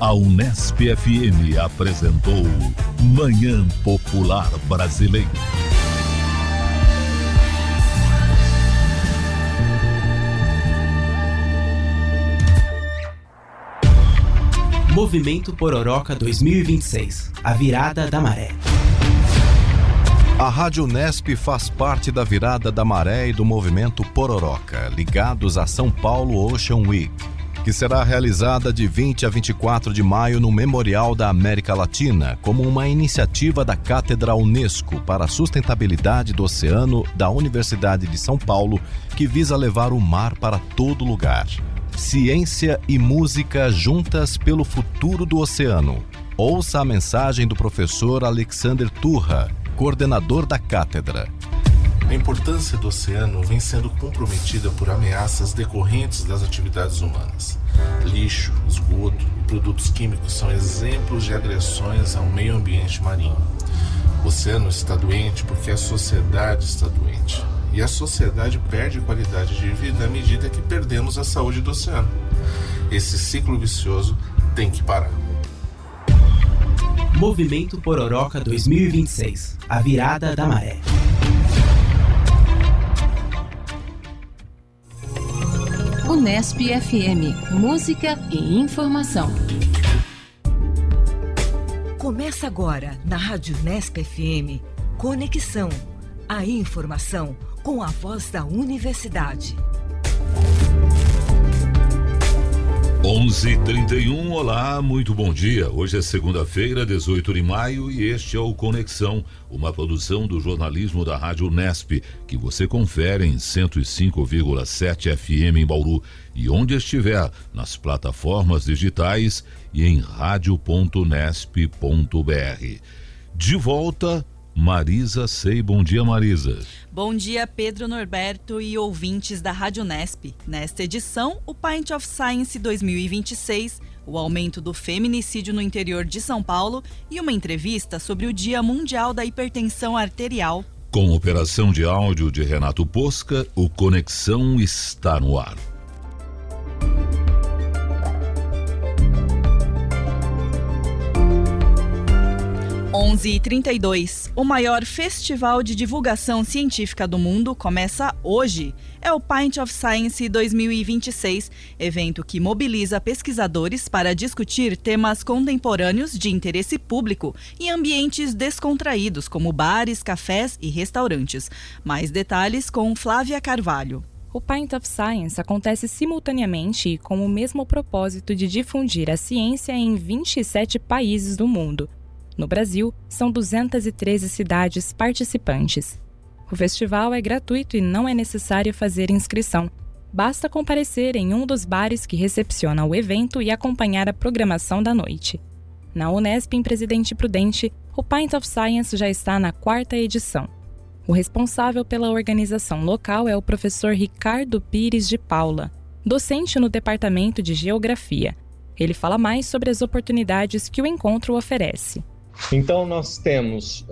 A Unesp FM apresentou Manhã Popular Brasileira. Movimento Pororoca 2026. A virada da maré. A Rádio Unesp faz parte da virada da maré e do movimento Pororoca, ligados a São Paulo Ocean Week, que será realizada de 20 a 24 de maio no Memorial da América Latina, como uma iniciativa da Cátedra Unesco para a Sustentabilidade do Oceano da Universidade de São Paulo, que visa levar o mar para todo lugar. Ciência e música juntas pelo futuro do oceano. Ouça a mensagem do professor Alexander Turra, coordenador da cátedra. A importância do oceano vem sendo comprometida por ameaças decorrentes das atividades humanas. Lixo, esgoto e produtos químicos são exemplos de agressões ao meio ambiente marinho. O oceano está doente porque a sociedade está doente. E a sociedade perde qualidade de vida à medida que perdemos a saúde do oceano. Esse ciclo vicioso tem que parar. Movimento Pororoca 2026. A virada da maré. Unesp FM. Música e informação. Começa agora na Rádio Unesp FM. Conexão. A informação com a voz da universidade. 11h31, olá, muito bom dia. Hoje é segunda-feira, 18 de maio, e este é o Conexão, uma produção do jornalismo da Rádio Unesp, que você confere em 105,7 FM em Bauru e onde estiver, nas plataformas digitais e em radio.unesp.br. De volta, Marisa Sei. Bom dia, Marisa. Bom dia, Pedro Norberto e ouvintes da Rádio Unesp. Nesta edição, o Pint of Science 2026, o aumento do feminicídio no interior de São Paulo e uma entrevista sobre o Dia Mundial da Hipertensão Arterial. Com operação de áudio de Renato Posca, o Conexão está no ar. 11h32, o maior festival de divulgação científica do mundo começa hoje. É o Pint of Science 2026, evento que mobiliza pesquisadores para discutir temas contemporâneos de interesse público em ambientes descontraídos, como bares, cafés e restaurantes. Mais detalhes com Flávia Carvalho. O Pint of Science acontece simultaneamente e com o mesmo propósito de difundir a ciência em 27 países do mundo. No Brasil, são 213 cidades participantes. O festival é gratuito e não é necessário fazer inscrição. Basta comparecer em um dos bares que recepciona o evento e acompanhar a programação da noite. Na Unesp, em Presidente Prudente, o Pint of Science já está na 4ª edição. O responsável pela organização local é o professor Ricardo Pires de Paula, docente no Departamento de Geografia. Ele fala mais sobre as oportunidades que o encontro oferece. Então nós temos,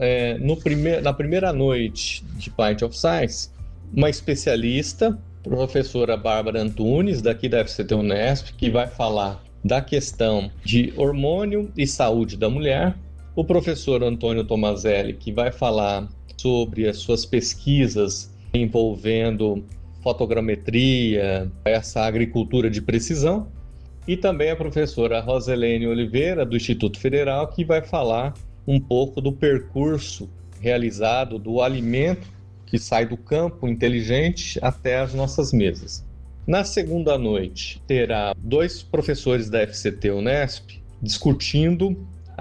na primeira noite de Pint of Science, uma especialista, professora Bárbara Antunes, daqui da FCT Unesp, que vai falar da questão de hormônio e saúde da mulher. O professor Antônio Tomazelli, que vai falar sobre as suas pesquisas envolvendo fotogrametria, essa agricultura de precisão. E também a professora Roselene Oliveira, do Instituto Federal, que vai falar um pouco do percurso realizado do alimento que sai do campo inteligente até as nossas mesas. Na segunda noite, terá 2 professores da FCT Unesp discutindo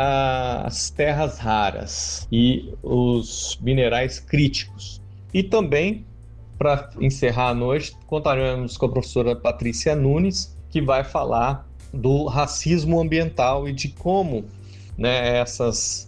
as terras raras e os minerais críticos. E também, para encerrar a noite, contaremos com a professora Patrícia Nunes, que vai falar do racismo ambiental e de como, essas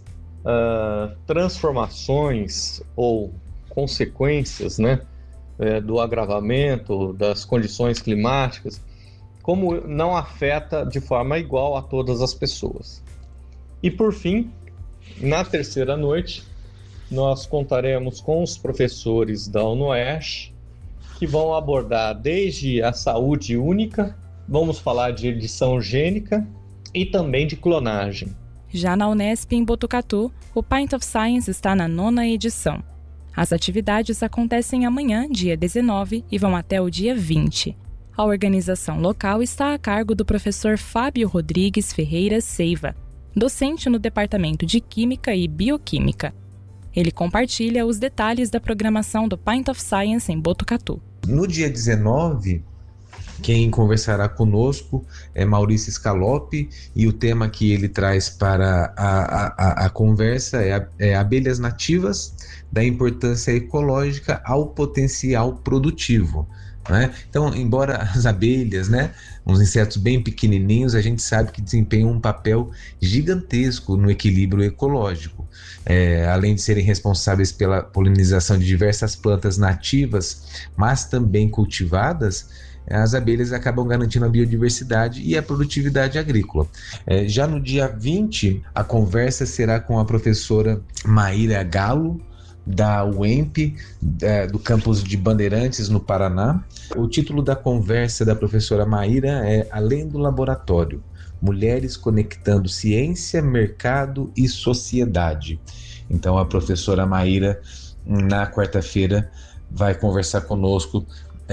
transformações ou consequências, do agravamento das condições climáticas, como não afeta de forma igual a todas as pessoas. E por fim, na terceira noite, nós contaremos com os professores da UNOESH, que vão abordar desde a saúde única, vamos falar de edição gênica, e também de clonagem. Já na Unesp, em Botucatu, o Pint of Science está na 9ª edição. As atividades acontecem amanhã, dia 19, e vão até o dia 20. A organização local está a cargo do professor Fábio Rodrigues Ferreira Seiva, docente no Departamento de Química e Bioquímica. Ele compartilha os detalhes da programação do Pint of Science em Botucatu. No dia 19, quem conversará conosco é Maurício Scalopi, e o tema que ele traz para a conversa é abelhas nativas, da importância ecológica ao potencial produtivo. Né? Então, embora as abelhas, uns insetos bem pequenininhos, a gente sabe que desempenham um papel gigantesco no equilíbrio ecológico. Além de serem responsáveis pela polinização de diversas plantas nativas, mas também cultivadas, as abelhas acabam garantindo a biodiversidade e a produtividade agrícola. Já no dia 20, a conversa será com a professora Maíra Galo, da UEMP, do campus de Bandeirantes, no Paraná. O título da conversa da professora Maíra é Além do Laboratório, Mulheres Conectando Ciência, Mercado e Sociedade. Então a professora Maíra, na quarta-feira, vai conversar conosco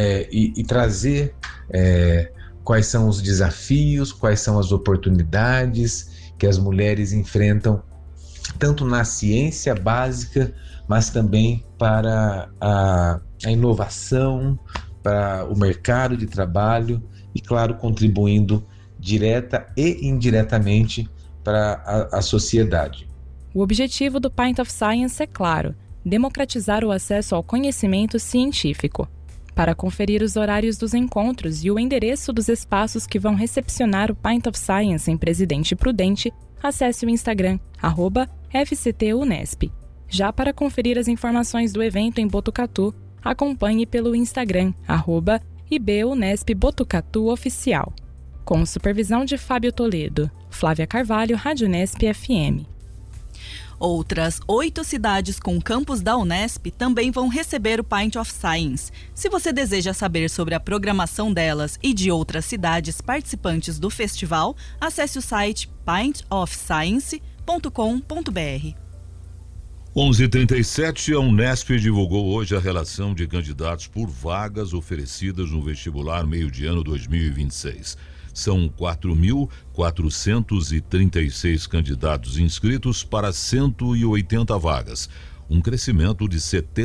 e trazer quais são os desafios, quais são as oportunidades que as mulheres enfrentam, tanto na ciência básica, mas também para a inovação, para o mercado de trabalho e, claro, contribuindo direta e indiretamente para a sociedade. O objetivo do Pint of Science é claro: democratizar o acesso ao conhecimento científico. Para conferir os horários dos encontros e o endereço dos espaços que vão recepcionar o Pint of Science em Presidente Prudente, acesse o Instagram, @FCTUnesp. Já para conferir as informações do evento em Botucatu, acompanhe pelo Instagram, @IBUnespBotucatuOficial. Com supervisão de Fábio Toledo, Flávia Carvalho, Rádio Unesp FM. Outras 8 cidades com campus da Unesp também vão receber o Pint of Science. Se você deseja saber sobre a programação delas e de outras cidades participantes do festival, acesse o site pintofscience.com.br. 11h37, a Unesp divulgou hoje a relação de candidatos por vagas oferecidas no vestibular meio de ano 2026. São 4.436 candidatos inscritos para 180 vagas, um crescimento de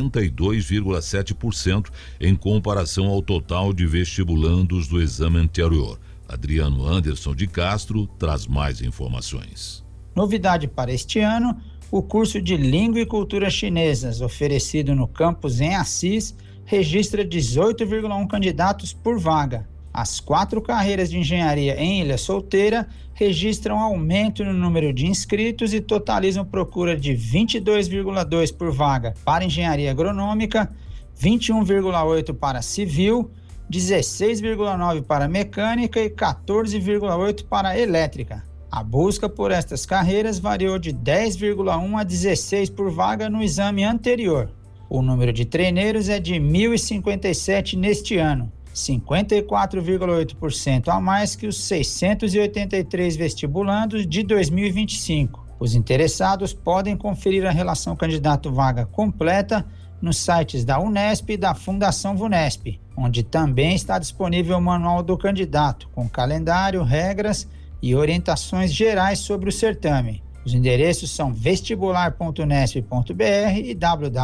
72,7% em comparação ao total de vestibulandos do exame anterior. Adriano Anderson de Castro traz mais informações. Novidade para este ano: o curso de Língua e Cultura Chinesas, oferecido no campus em Assis, registra 18,1 candidatos por vaga. As 4 carreiras de engenharia em Ilha Solteira registram aumento no número de inscritos e totalizam procura de 22,2 por vaga para engenharia agronômica, 21,8 para civil, 16,9 para mecânica e 14,8 para elétrica. A busca por estas carreiras variou de 10,1 a 16 por vaga no exame anterior. O número de treineiros é de 1.057 neste ano, 54,8% a mais que os 683 vestibulandos de 2025. Os interessados podem conferir a relação candidato-vaga completa nos sites da Unesp e da Fundação Vunesp, onde também está disponível o manual do candidato, com calendário, regras e orientações gerais sobre o certame. Os endereços são vestibular.unesp.br e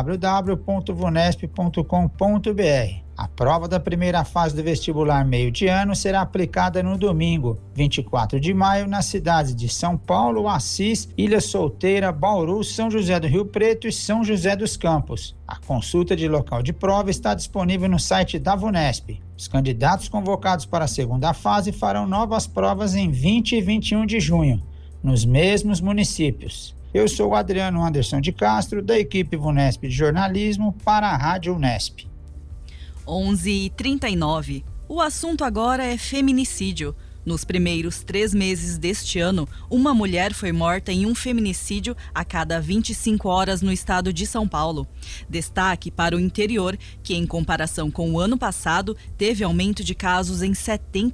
www.vunesp.com.br. A prova da primeira fase do vestibular meio de ano será aplicada no domingo, 24 de maio, nas cidades de São Paulo, Assis, Ilha Solteira, Bauru, São José do Rio Preto e São José dos Campos. A consulta de local de prova está disponível no site da Vunesp. Os candidatos convocados para a segunda fase farão novas provas em 20 e 21 de junho, nos mesmos municípios. Eu sou o Adriano Anderson de Castro, da equipe Vunesp de Jornalismo, para a Rádio Unesp. 11h39. O assunto agora é feminicídio. Nos primeiros 3 meses deste ano, uma mulher foi morta em um feminicídio a cada 25 horas no estado de São Paulo. Destaque para o interior, que em comparação com o ano passado, teve aumento de casos em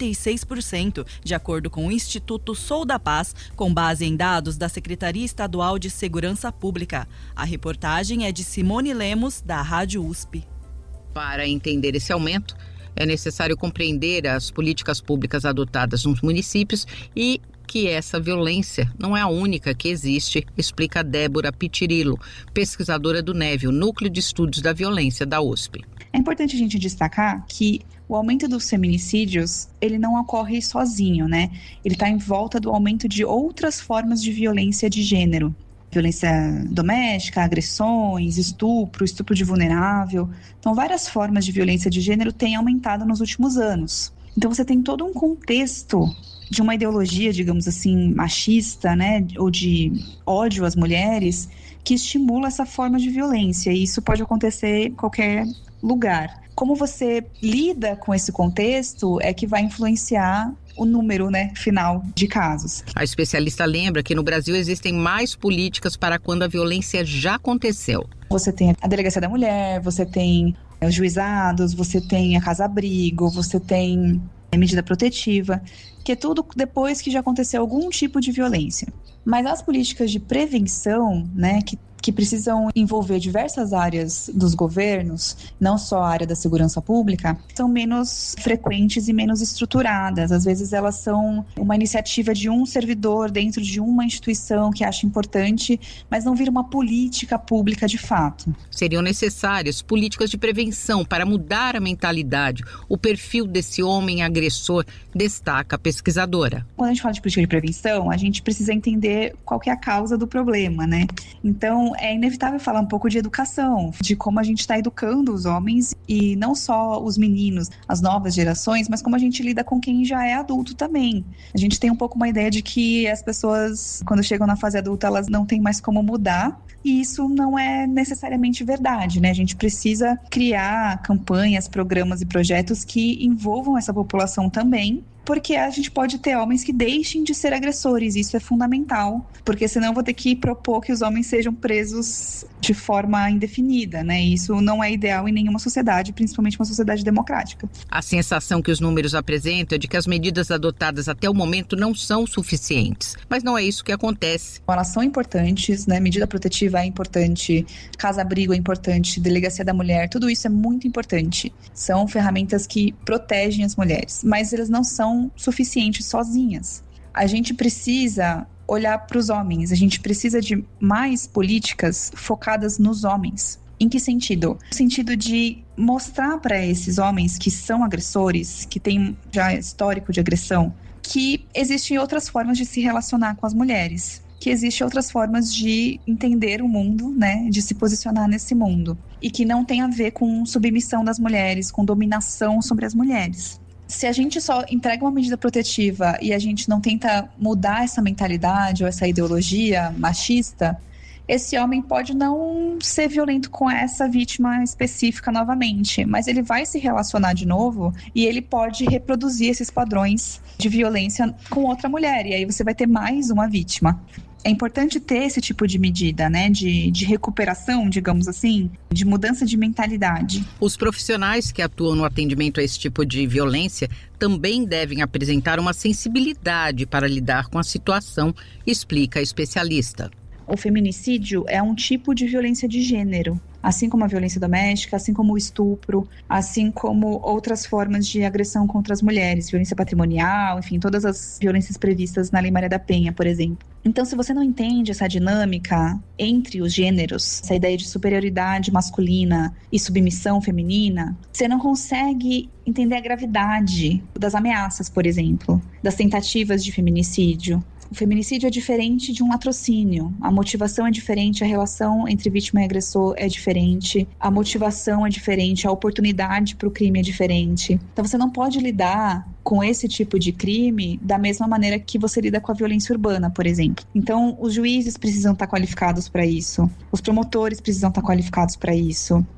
76%, de acordo com o Instituto Sou da Paz, com base em dados da Secretaria Estadual de Segurança Pública. A reportagem é de Simone Lemos, da Rádio USP. Para entender esse aumento, é necessário compreender as políticas públicas adotadas nos municípios e que essa violência não é a única que existe, explica Débora Pitirilo, pesquisadora do NEVI, o Núcleo de Estudos da Violência da USP. É importante a gente destacar que o aumento dos feminicídios, ele não ocorre sozinho, né? Ele está em volta do aumento de outras formas de violência de gênero. Violência doméstica, agressões, estupro de vulnerável. Então, várias formas de violência de gênero têm aumentado nos últimos anos. Então, você tem todo um contexto de uma ideologia, digamos assim, machista, né, ou de ódio às mulheres, que estimula essa forma de violência. E isso pode acontecer em qualquer lugar. Como você lida com esse contexto é que vai influenciar o número, né, final de casos. A especialista lembra que no Brasil existem mais políticas para quando a violência já aconteceu. Você tem a Delegacia da Mulher, você tem os juizados, você tem a Casa-Abrigo, você tem a medida protetiva, que é tudo depois que já aconteceu algum tipo de violência. Mas as políticas de prevenção, né, que precisam envolver diversas áreas dos governos, não só a área da segurança pública, são menos frequentes e menos estruturadas. Às vezes elas são uma iniciativa de um servidor dentro de uma instituição que acha importante, mas não vira uma política pública de fato. Seriam necessárias políticas de prevenção para mudar a mentalidade, o perfil desse homem agressor, destaca a pesquisadora. Quando a gente fala de política de prevenção, a gente precisa entender qual que é a causa do problema, né? Então, é inevitável falar um pouco de educação, de como a gente está educando os homens e não só os meninos, as novas gerações, mas como a gente lida com quem já é adulto também. A gente tem um pouco uma ideia de que as pessoas, quando chegam na fase adulta, elas não têm mais como mudar, e isso não é necessariamente verdade, né? A gente precisa criar campanhas, programas e projetos que envolvam essa população também, porque a gente pode ter homens que deixem de ser agressores, isso é fundamental, porque senão eu vou ter que propor que os homens sejam presos de forma indefinida, né? E isso não é ideal em nenhuma sociedade, principalmente uma sociedade democrática. A sensação que os números apresentam é de que as medidas adotadas até o momento não são suficientes, mas não é isso que acontece. Elas são importantes, né? Medida protetiva é importante, casa-abrigo é importante, delegacia da mulher, tudo isso é muito importante. São ferramentas que protegem as mulheres, mas elas não são suficientes sozinhas. A gente precisa olhar para os homens, a gente precisa de mais políticas focadas nos homens. Em que sentido? No sentido de mostrar para esses homens que são agressores, que têm já histórico de agressão, que existem outras formas de se relacionar com as mulheres, que existem outras formas de entender o mundo, né, de se posicionar nesse mundo, e que não tem a ver com submissão das mulheres, com dominação sobre as mulheres. Se a gente só entrega uma medida protetiva e a gente não tenta mudar essa mentalidade ou essa ideologia machista, esse homem pode não ser violento com essa vítima específica novamente, mas ele vai se relacionar de novo e ele pode reproduzir esses padrões de violência com outra mulher, e aí você vai ter mais uma vítima. É importante ter esse tipo de medida, né, de recuperação, digamos assim, de mudança de mentalidade. Os profissionais que atuam no atendimento a esse tipo de violência também devem apresentar uma sensibilidade para lidar com a situação, explica a especialista. O feminicídio é um tipo de violência de gênero, assim como a violência doméstica, assim como o estupro, assim como outras formas de agressão contra as mulheres, violência patrimonial, enfim, todas as violências previstas na Lei Maria da Penha, por exemplo. Então, se você não entende essa dinâmica entre os gêneros, essa ideia de superioridade masculina e submissão feminina, você não consegue entender a gravidade das ameaças, por exemplo, das tentativas de feminicídio. O feminicídio é diferente de um latrocínio. A motivação é diferente, a relação entre vítima e agressor é diferente, a motivação é diferente, a oportunidade para o crime é diferente. Então você não pode lidar com esse tipo de crime da mesma maneira que você lida com a violência urbana, por exemplo. Então os juízes precisam estar qualificados para isso, os promotores precisam estar qualificados para isso.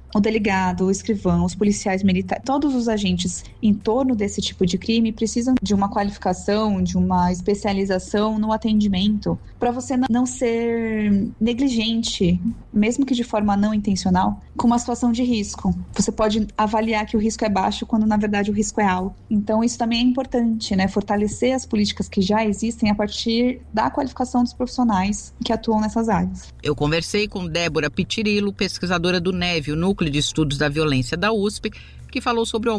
o delegado, o escrivão, os policiais militares, todos os agentes em torno desse tipo de crime precisam de uma qualificação, de uma especialização no atendimento, para você não ser negligente, mesmo que de forma não intencional, com uma situação de risco. Você pode avaliar que o risco é baixo quando na verdade o risco é alto. Então isso também é importante, né? Fortalecer as políticas que já existem a partir da qualificação dos profissionais que atuam nessas áreas. Eu conversei com Débora Pitirilo, pesquisadora do NEV, o Núcleo de Estudos da Violência da USP, que falou sobre o